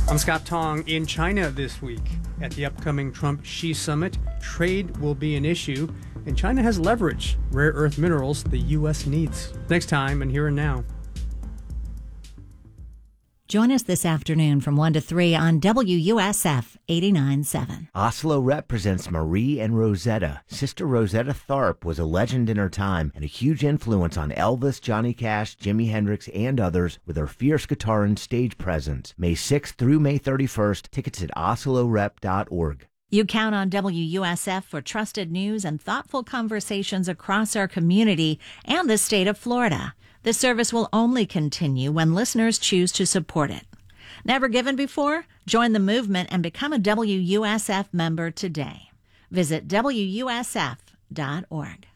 I'm Scott Tong. In China this week at the upcoming Trump-Xi summit, trade will be an issue, and China has leverage, rare earth minerals the U.S. needs. Next time and Here and Now. Join us this afternoon from 1 to 3 on WUSF 89.7. Oslo Rep presents Marie and Rosetta. Sister Rosetta Tharpe was a legend in her time and a huge influence on Elvis, Johnny Cash, Jimi Hendrix, and others with her fierce guitar and stage presence. May 6th through May 31st. Tickets at oslorep.org. You count on WUSF for trusted news and thoughtful conversations across our community and the state of Florida. This service will only continue when listeners choose to support it. Never given before? Join the movement and become a WUSF member today. Visit WUSF.org.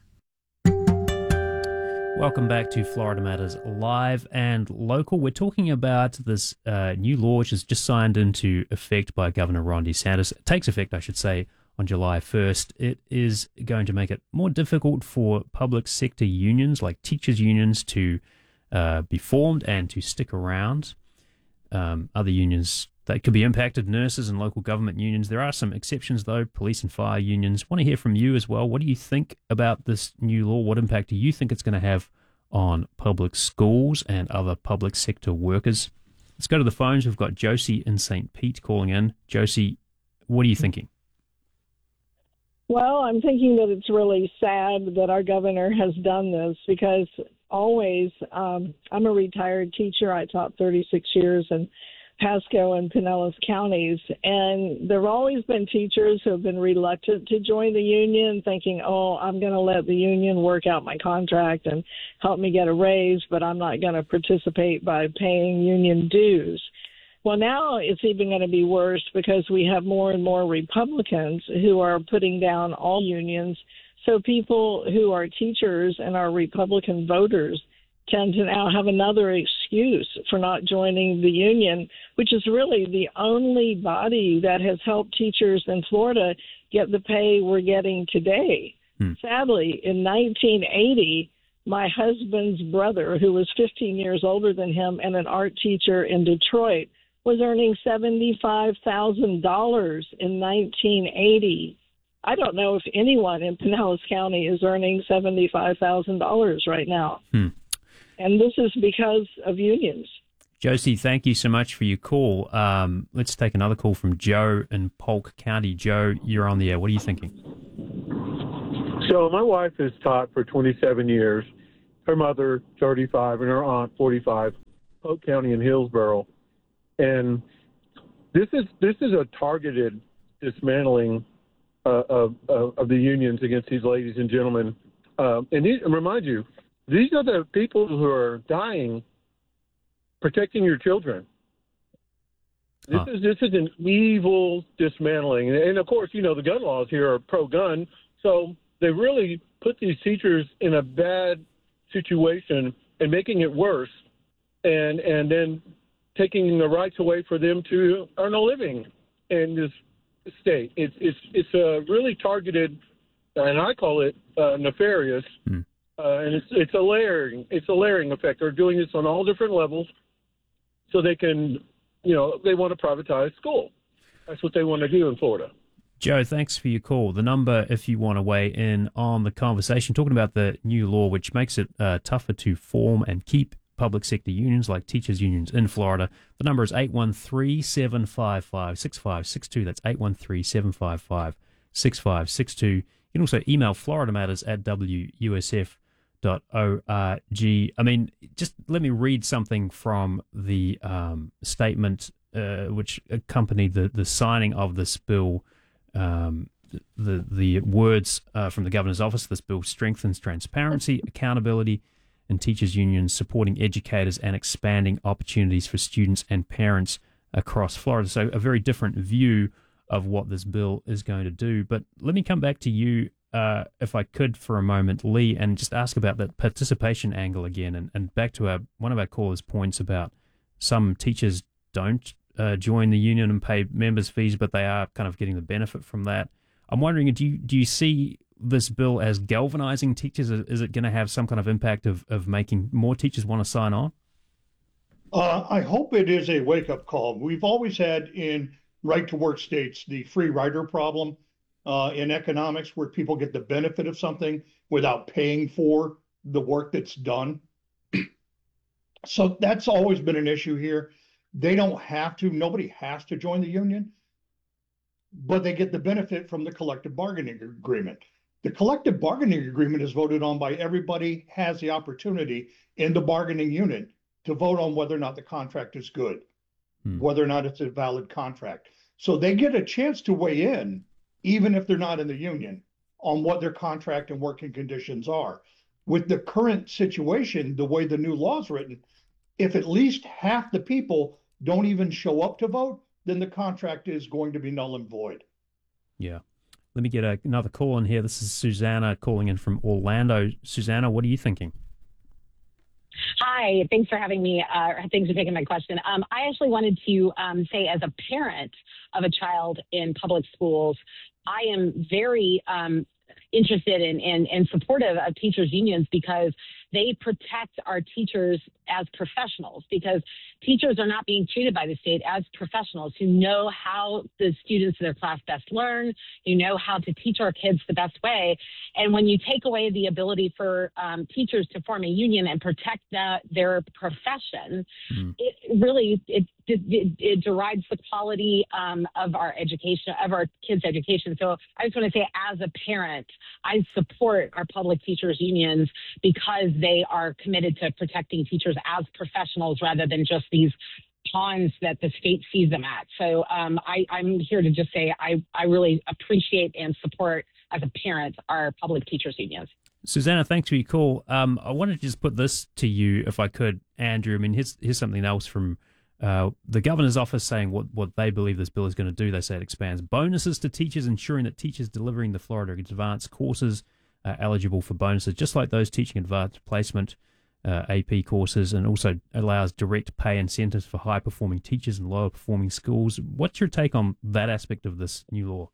Welcome back to Florida Matters Live and Local. We're talking about this new law which is just signed into effect by Governor Ron DeSantis. It takes effect, I should say, on July 1st. It is going to make it more difficult for public sector unions like teachers' unions to be formed and to stick around. Other unions that could be impacted, nurses and local government unions. There are some exceptions, though, police and fire unions. Want to hear from you as well. What do you think about this new law? What impact do you think it's going to have on public schools and other public sector workers? Let's go to the phones. We've got Josie in St. Pete calling in. Josie, what are you thinking? Well, I'm thinking that it's really sad that our governor has done this because always, I'm a retired teacher. I taught 36 years in Pasco and Pinellas counties, and there have always been teachers who have been reluctant to join the union, thinking, oh, I'm going to let the union work out my contract and help me get a raise, but I'm not going to participate by paying union dues. Well, now it's even going to be worse because we have more and more Republicans who are putting down all unions. So people who are teachers and are Republican voters tend to now have another excuse for not joining the union, which is really the only body that has helped teachers in Florida get the pay we're getting today. Sadly, in 1980, my husband's brother, who was 15 years older than him and an art teacher in Detroit, was earning $75,000 in 1980. I don't know if anyone in Pinellas County is earning $75,000 right now. And this is because of unions. Josie, thank you so much for your call. Let's take another call from Joe in Polk County. Joe, you're on the air. What are you thinking? So my wife has taught for 27 years, her mother 35 and her aunt 45, Polk County in Hillsborough. And this is a targeted dismantling of the unions against these ladies and gentlemen. And remind you, these are the people who are dying protecting your children. This is an evil dismantling. And of course, you know, the gun laws here are pro-gun. So they really put these teachers in a bad situation and making it worse. And then taking the rights away for them to earn a living in this state. It's a really targeted, and I call it nefarious, and it's a layering effect. They're doing this on all different levels, so they can, you know, they want to privatize school. That's what they want to do in Florida. Joe, thanks for your call. The number, if you want to weigh in on the conversation, talking about the new law, which makes it tougher to form and keep public sector unions like teachers unions in Florida. The number is 813-755-6562. That's 813-755-6562. You can also email floridamatters@wusf.org. I mean, just let me read something from the statement which accompanied the signing of this bill. The words from the governor's office: this bill strengthens transparency, accountability, and teachers' unions, supporting educators and expanding opportunities for students and parents across Florida. So a very different view of what this bill is going to do. But let me come back to you, if I could, for a moment, Lee, and just ask about that participation angle again, and back to one of our callers' points about some teachers don't join the union and pay members' fees, but they are kind of getting the benefit from that. I'm wondering, do you see this bill as galvanizing teachers? Is it going to have some kind of impact of making more teachers want to sign on? I hope it is a wake-up call. We've always had in right-to-work states the free rider problem in economics, where people get the benefit of something without paying for the work that's done. So that's always been an issue here. They don't have to, nobody has to join the union, but they get the benefit from the collective bargaining agreement. The collective bargaining agreement is voted on by everybody, has the opportunity in the bargaining unit to vote on whether or not the contract is good, whether or not it's a valid contract. So they get a chance to weigh in, even if they're not in the union, on what their contract and working conditions are. With the current situation, the way the new law is written, if at least half the people don't even show up to vote, then the contract is going to be null and void. Yeah. Let me get another call in here. This is Susanna calling in from Orlando. Susanna, what are you thinking? Hi, thanks for having me. Thanks for taking my question. I actually wanted to say, as a parent of a child in public schools, I am very interested in and supportive of teachers' unions because they protect our teachers as professionals, because teachers are not being treated by the state as professionals who know how the students in their class best learn, who know how to teach our kids the best way. And when you take away the ability for teachers to form a union and protect their profession, it really it derides the quality of our education, of our kids' education. So I just want to say, as a parent, I support our public teachers unions because they are committed to protecting teachers as professionals rather than just these pawns that the state sees them at. So I'm here to just say I really appreciate and support, as a parent, our public teachers unions. Susanna, thanks for your call. I wanted to just put this to you, if I could, Andrew. I mean, here's something else from the governor's office saying what they believe this bill is going to do. They say it expands bonuses to teachers, ensuring that teachers delivering the Florida Advanced courses are eligible for bonuses, just like those teaching advanced placement AP courses, and also allows direct pay incentives for high-performing teachers in lower-performing schools. What's your take on that aspect of this new law?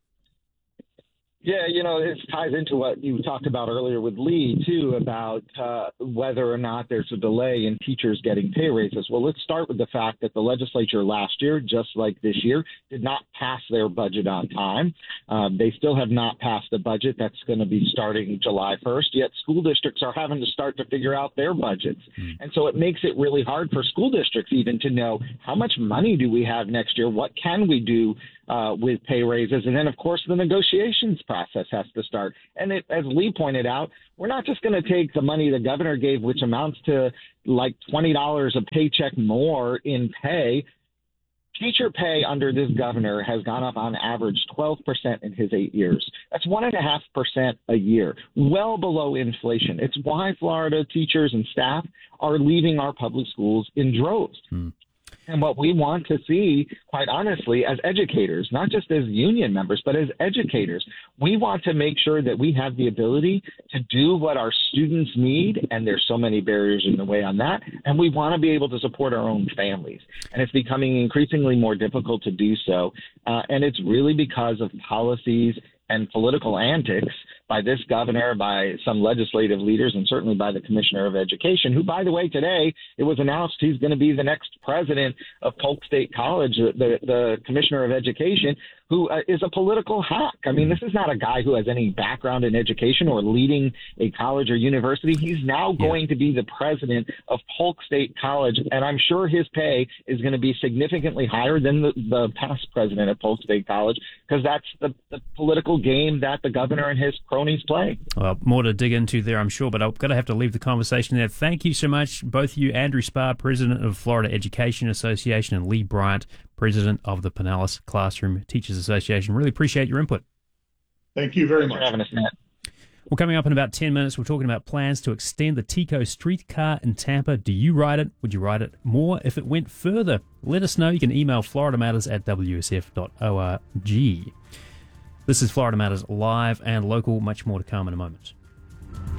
Yeah, it ties into what you talked about earlier with Lee, too, about whether or not there's a delay in teachers getting pay raises. Well, let's start with the fact that the legislature last year, just like this year, did not pass their budget on time. They still have not passed the budget that's going to be starting July 1st, yet school districts are having to start to figure out their budgets. And so it makes it really hard for school districts even to know how much money do we have next year, what can we do with pay raises. And then, of course, the negotiations process has to start. And as Lee pointed out, we're not just going to take the money the governor gave, which amounts to like $20 a paycheck more in pay. Teacher pay under this governor has gone up on average 12% in his 8 years. That's 1.5% a year, well below inflation. It's why Florida teachers and staff are leaving our public schools in droves. And what we want to see, quite honestly, as educators, not just as union members, but as educators, we want to make sure that we have the ability to do what our students need. And there's so many barriers in the way on that. And we want to be able to support our own families. And it's becoming increasingly more difficult to do so. And it's really because of policies and political antics by this governor, by some legislative leaders, and certainly by the Commissioner of Education, who, by the way, today it was announced he's going to be the next president of Polk State College, the Commissioner of Education, who is a political hack. I mean, this is not a guy who has any background in education or leading a college or university. He's now going to be the president of Polk State College, and I'm sure his pay is going to be significantly higher than the past president of Polk State College, because that's the political game that the governor and his cronies play. Well, more to dig into there, I'm sure, but I'm going to have to leave the conversation there. Thank you so much, both of you, Andrew Spar, president of Florida Education Association, and Lee Bryant, president of the Pinellas Classroom Teachers Association. Really appreciate your input. Thank you very Thanks much. for having us, Matt. Well, coming up in about 10 minutes, we're talking about plans to extend the Tico streetcar in Tampa. Do you ride it? Would you ride it more if it went further? Let us know. You can email floridamatters@wsf.org. This is Florida Matters live and local. Much more to come in a moment.